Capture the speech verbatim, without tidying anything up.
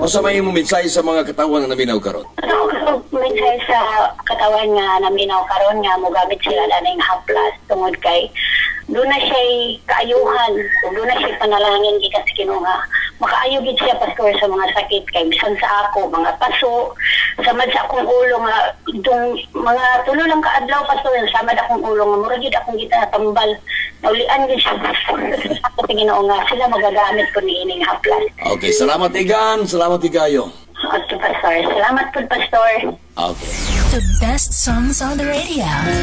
O sa may mensahe sa mga katawan na naminaw karon? Ano mensahe sa katawan nga naminaw karon nga mogamit sila laning haplas tungod kay doon na siya kaayuhan, doon na siya panalangin gikan sa Ginoo nga makaayo gid siya pastor sa mga sakit kay bisan sa ako mga paso samad sa akong ulo nga dong mga tulo lang kaadlaw pastor samad akong ulo nga mura gid akong gitatambal naulian gid siya sa Ginoo nga sila magagamit ko ni ining haplas. Okay, salamat Igan, salamat Igayo. Okay, pastor. Salamat po, pastor. Okay. The best songs on the radio.